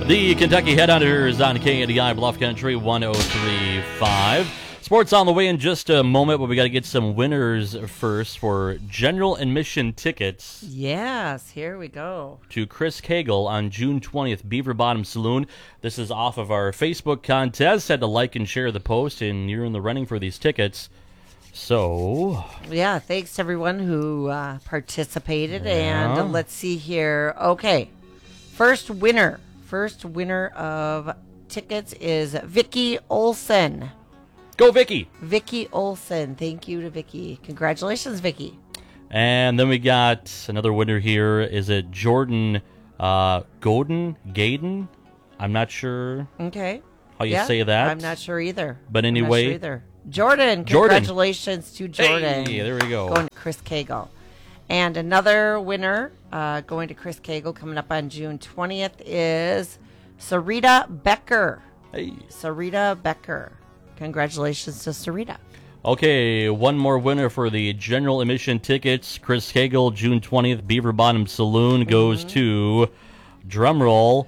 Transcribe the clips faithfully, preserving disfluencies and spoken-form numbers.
The Kentucky Headhunters on K N D I Bluff Country one oh three point five. Sports on the way in just a moment, but we got to get some winners first for general admission tickets. Yes, here we go. To Chris Cagle on June twentieth, Beaver Bottom Saloon. This is off of our Facebook contest. Had to like and share the post, and you're in the running for these tickets. So, yeah, thanks to everyone who uh, participated. Yeah. And let's see here. Okay, first winner. First winner of tickets is Vicky Olson. Go, Vicky. Vicky Olson. Thank you to Vicky. Congratulations, Vicky. And then we got another winner here. Is it Jordan uh, Godin? Gaden? I'm not sure Okay. how you Yeah, say that. I'm not sure either. But I'm not anyway. sure either. Jordan. Jordan. Congratulations to Jordan. Hey, there we go. Going to Chris Cagle. And another winner uh, going to Chris Cagle coming up on June twentieth is Sarita Becker. Hey. Sarita Becker. Congratulations to Sarita. Okay, one more winner for the general admission tickets. Chris Cagle, June twentieth, Beaver Bottom Saloon goes mm-hmm. to, drumroll,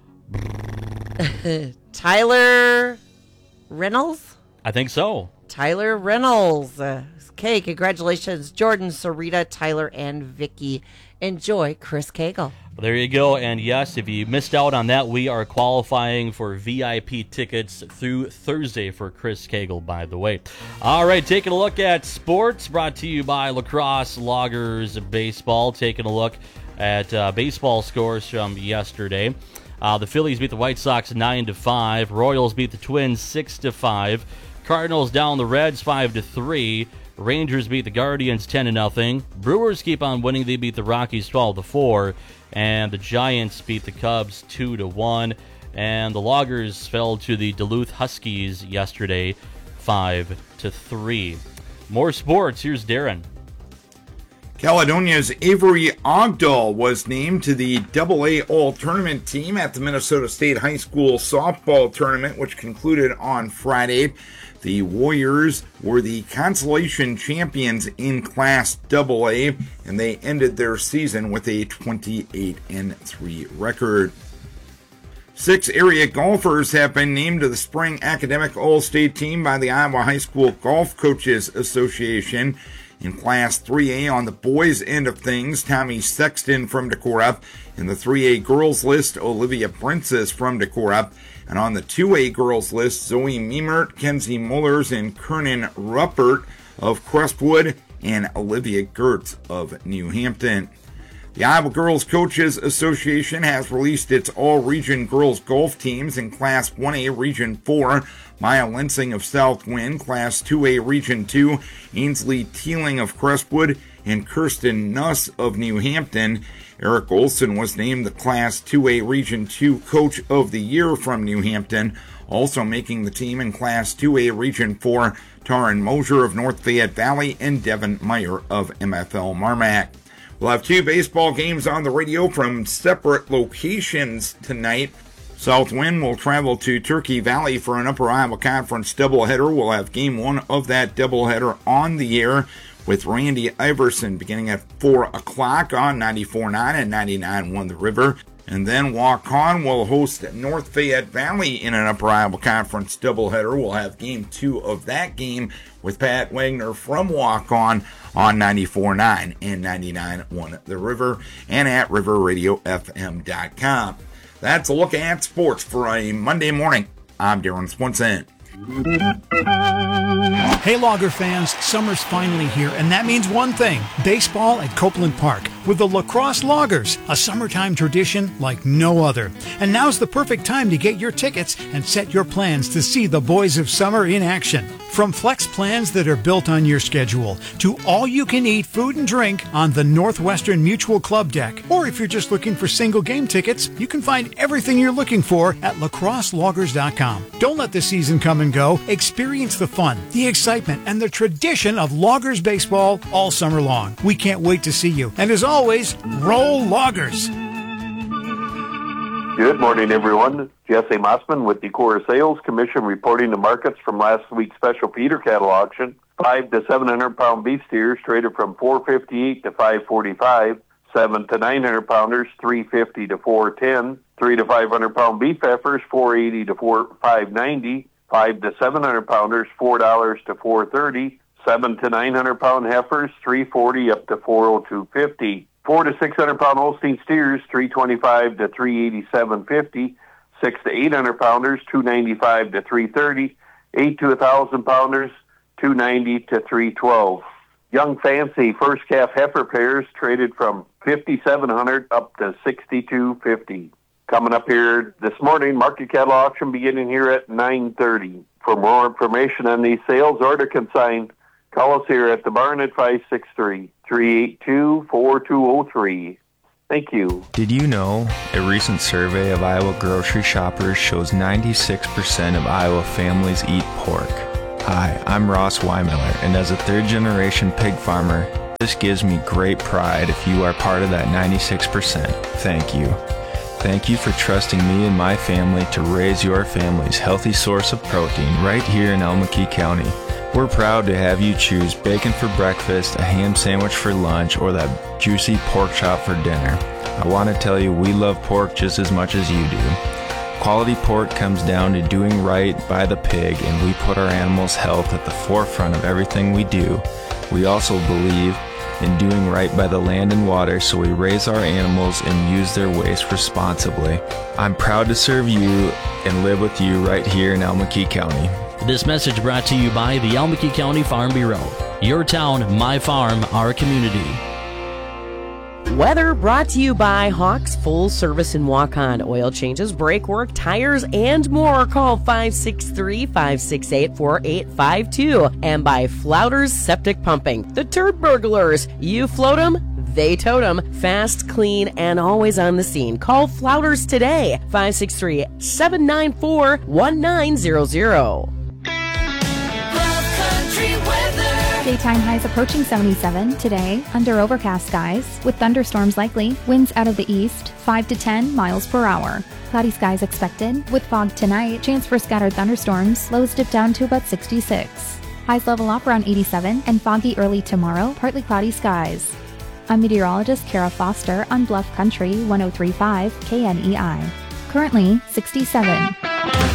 Tyler Reynolds? I think so. Tyler Reynolds. Uh, okay, congratulations, Jordan, Sarita, Tyler, and Vicky. Enjoy Chris Cagle. There you go. And yes, if you missed out on that, we are qualifying for V I P tickets through Thursday for Chris Cagle, by the way. All right, taking a look at sports brought to you by Lacrosse Loggers Baseball. Taking a look at uh, baseball scores from yesterday. Uh, the Phillies beat the White Sox nine to five. Royals beat the Twins six to five. Cardinals down the Reds five to three. Rangers beat the Guardians ten to nothing. Brewers keep on winning. They beat the Rockies twelve to four. And the Giants beat the Cubs two to one. And the Loggers fell to the Duluth Huskies yesterday five to three. More sports. Here's Darren. Caledonia's Avery Ogdahl was named to the double A All-Tournament team at the Minnesota State High School Softball Tournament, which concluded on Friday. The Warriors were the consolation champions in Class double A, and they ended their season with a twenty-eight and three record. Six area golfers have been named to the Spring Academic All-State team by the Iowa High School Golf Coaches Association. In Class three A on the boys' end of things, Tommy Sexton from Decorah. In the three A girls list, Olivia Princess from Decorah. And on the two A girls list, Zoe Meemert, Kenzie Mullers, and Kernan Ruppert of Crestwood, and Olivia Gertz of New Hampton. The Iowa Girls Coaches Association has released its all-region girls golf teams in Class one A Region four. Maya Lensing of Southwind, Class two A Region two, Ainsley Teeling of Crestwood, and Kirsten Nuss of New Hampton. Eric Olson was named the Class two A Region two Coach of the Year from New Hampton. Also making the team in Class two A Region four, Taryn Mosier of North Fayette Valley and Devin Meyer of M F L Marmac. We'll have two baseball games on the radio from separate locations tonight. Southwind will travel to Turkey Valley for an Upper Iowa Conference doubleheader. We'll have game one of that doubleheader on the air with Randy Iverson beginning at four o'clock on ninety-four point nine and ninety-nine point one The River. And then Waukon will host North Fayette Valley in an Upper Iowa Conference doubleheader. We'll have game two of that game with Pat Wagner from Waukon on ninety-four point nine and ninety-nine point one The River and at river radio f m dot com. That's a look at sports for a Monday morning. I'm Darren Swenson. Hey, Logger fans, summer's finally here, and that means one thing: baseball at Copeland Park with the Lacrosse Loggers, a summertime tradition like no other. And now's the perfect time to get your tickets and set your plans to see the boys of summer in action. From flex plans that are built on your schedule to all-you-can-eat food and drink on the Northwestern Mutual Club deck. Or if you're just looking for single game tickets, you can find everything you're looking for at lacrosse loggers dot com. Don't let the season come and go. Experience the fun, the excitement, and the tradition of Loggers baseball all summer long. We can't wait to see you. And as always, roll Loggers! Good morning, everyone. Jesse Mossman with the Core Sales Commission reporting the markets from last week's special feeder cattle auction. Five to seven hundred pound beef steers traded from four fifty-eight to five forty-five. Seven to nine hundred pounders, three fifty to four ten. Three to five hundred pound beef heifers, four eighty to four five ninety. Five to seven hundred pounders, four dollars to four thirty. Seven to nine hundred pound heifers, three forty up to four oh two fifty. Four to six hundred pound Holstein steers, three twenty five to three eighty seven fifty. Six to eight hundred pounders, two ninety five to three thirty. Eight to a thousand pounders, two ninety to three twelve. Young fancy first calf heifer pairs traded from fifty seven hundred up to sixty two fifty. Coming up here this morning, market cattle auction beginning here at nine thirty. For more information on these sales or to consign, call us here at the barn at five six three, three eight two, four two zero three. Thank you. Did you know a recent survey of Iowa grocery shoppers shows ninety-six percent of Iowa families eat pork? Hi, I'm Ross Weimiller, and as a third-generation pig farmer, this gives me great pride if you are part of that ninety-six percent. Thank you. Thank you for trusting me and my family to raise your family's healthy source of protein right here in Almaquee County. We're proud to have you choose bacon for breakfast, a ham sandwich for lunch, or that juicy pork chop for dinner. I want to tell you we love pork just as much as you do. Quality pork comes down to doing right by the pig, and we put our animals' health at the forefront of everything we do. We also believe in doing right by the land and water, so we raise our animals and use their waste responsibly. I'm proud to serve you and live with you right here in Almaquee County. This message brought to you by the Almaquee County Farm Bureau. Your town, my farm, our community. Weather brought to you by Hawks Full Service in Waukon. Oil changes, brake work, tires, and more. Call five six three, five six eight, four eight five two. And by Flouters Septic Pumping. The Turd Burglars. You float them, they tote them. Fast, clean, and always on the scene. Call Flouters today. five six three, seven nine four, one nine zero zero. Daytime highs approaching seventy-seven today under overcast skies with thunderstorms likely. Winds out of the east five to ten miles per hour. Cloudy skies expected with fog tonight. Chance for scattered thunderstorms. Lows dip down to about sixty-six. Highs level off around eighty-seven and foggy early tomorrow. Partly cloudy skies. I'm meteorologist Kara Foster on Bluff Country one oh three point five K N E I. Currently sixty-seven.